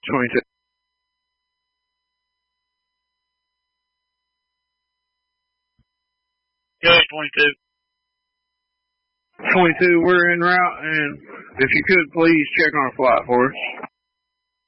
22. Yes, 22. 22, we're en route, and if you could, please check on a flight for us.